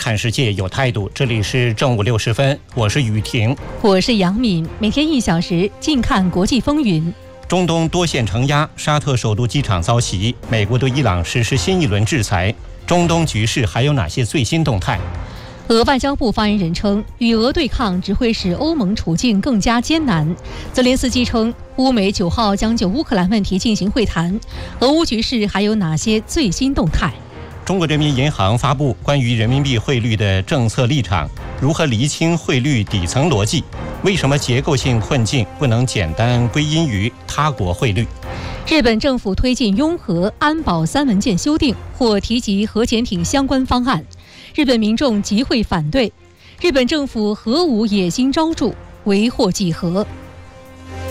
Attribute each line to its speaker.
Speaker 1: 看世界有态度。这里是正午60分，我是雨婷，
Speaker 2: 我是杨敏。每天1小时，近看国际风云。
Speaker 1: 中东多线承压，沙特首都机场遭袭，美国对伊朗实施新一轮制裁。中东局势还有哪些最新动态？
Speaker 2: 俄外交部发言人称，与俄对抗只会使欧盟处境更加艰难。泽连斯基称，乌美9号将就乌克兰问题进行会谈。俄乌局势还有哪些最新动态？
Speaker 1: 中国人民银行发布关于人民币汇率的政策立场，如何厘清汇率底层逻辑？为什么结构性困境不能简单归因于他国汇率？
Speaker 2: 日本政府推进拥核、安保3文件修订，或提及核潜艇相关方案，日本民众集会反对。日本政府核武野心昭著，为祸即核。